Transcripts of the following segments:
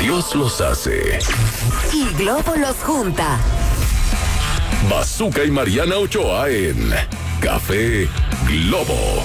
Dios los hace y Globo los junta. Bazooka y Mariana Ochoa en Café Globo.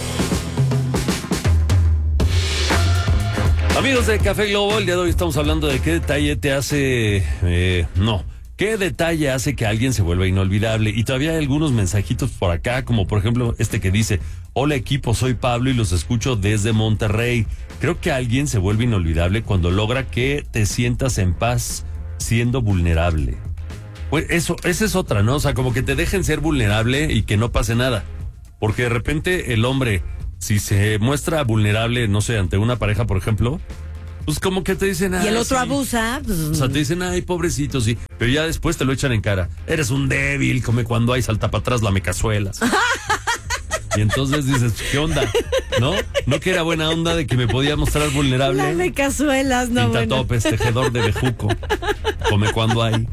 Amigos de Café Globo, el día de hoy estamos hablando de qué detalle te hace... ¿Qué detalle hace que alguien se vuelva inolvidable? Y todavía hay algunos mensajitos por acá, como por ejemplo este que dice: hola equipo, soy Pablo y los escucho desde Monterrey. Creo que alguien se vuelve inolvidable cuando logra que te sientas en paz siendo vulnerable. Pues esa es otra, ¿no? O sea, como que te dejen ser vulnerable y que no pase nada. Porque de repente el hombre, si se muestra vulnerable, no sé, ante una pareja, por ejemplo, pues como que te dicen... Y el otro sí. abusa. Pues... O sea, te dicen, ay, pobrecito, sí. Pero ya después te lo echan en cara. Eres un débil, come cuando hay, salta para atrás, lame cazuelas. Y entonces dices, ¿qué onda? ¿No? No que era buena onda de que me podía mostrar vulnerable. Lame cazuelas, no, Pintatopes, bueno. Tejedor de bejuco. Come cuando hay.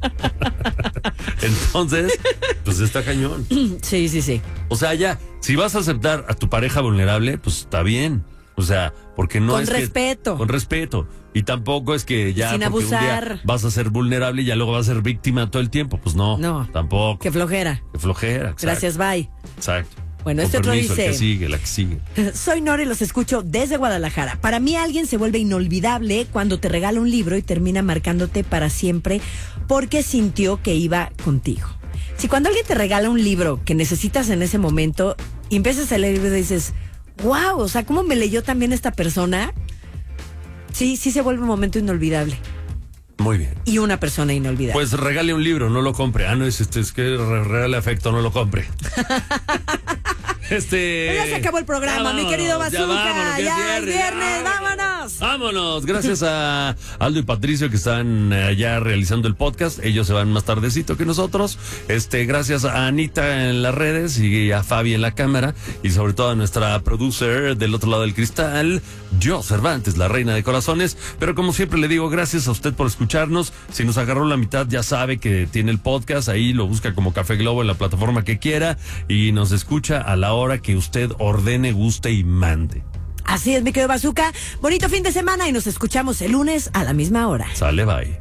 Entonces, pues está cañón. Sí, sí, sí. O sea, ya, si vas a aceptar a tu pareja vulnerable, pues está bien. O sea, porque no con es respeto. Que... Con respeto. Y tampoco es que ya... Sin abusar. Un día vas a ser vulnerable y ya luego vas a ser víctima todo el tiempo. Pues no. No. Tampoco. Qué flojera. Qué flojera. Exacto. Gracias, bye. Exacto. Bueno, con este otro permiso, dice... el que sigue, la que sigue. Soy Nora y los escucho desde Guadalajara. Para mí alguien se vuelve inolvidable cuando te regala un libro y termina marcándote para siempre porque sintió que iba contigo. Si cuando alguien te regala un libro que necesitas en ese momento y empiezas a leer y dices, wow, o sea, ¿cómo me leyó también esta persona? Sí se vuelve un momento inolvidable. Muy bien. Y una persona inolvidable. Pues regale un libro, no lo compre. No, es que regale afecto, no lo compre. Ya se acabó el programa, mi querido Bazooka. Ya es viernes, vámonos. Vámonos. Gracias a Aldo y Patricio que están ya realizando el podcast. Ellos se van más tardecito que nosotros. Gracias a Anita en las redes y a Fabi en la cámara. Y sobre todo a nuestra producer del otro lado del cristal, yo, Cervantes, la reina de corazones. Pero como siempre le digo, gracias a usted por escucharnos. Si nos agarró la mitad, ya sabe que tiene el podcast. Ahí lo busca como Café Globo en la plataforma que quiera. Y nos escucha a la hora que usted ordene, guste y mande. Así es, mi querido Bazooka. Bonito fin de semana y nos escuchamos el lunes a la misma hora. Sale, bye.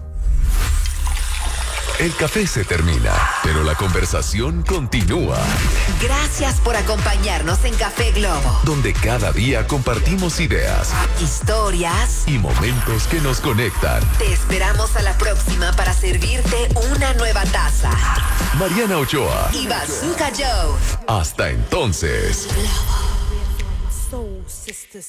El café se termina, pero la conversación continúa. Gracias por acompañarnos en Café Globo, donde cada día compartimos ideas, historias y momentos que nos conectan. Te esperamos a la próxima para servirte una nueva taza. Mariana Ochoa y Bazooka Joe. Hasta entonces.